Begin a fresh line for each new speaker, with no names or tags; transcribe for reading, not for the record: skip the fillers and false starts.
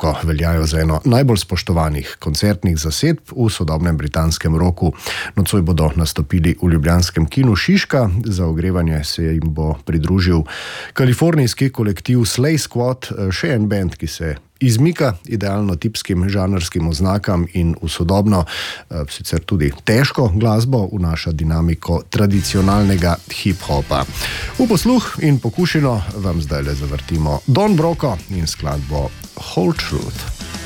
Broko veljajo za eno najbolj spoštovanih koncertnih zasedb v sodobnem britanskem roku. Nocoj bodo nastopili v ljubljanskem kinu Šiška, za ogrevanje se jim bo pridružil kalifornijski kolektiv Slay Squad, še en band, ki se izmika idealno tipskim žanrskim oznakam in v sodobno, sicer tudi težko glasbo vnaša dinamiko tradicionalnega hip-hopa. V posluh in pokušino vam zdaj le zavrtimo Don Broko in skladbo Whole Truth.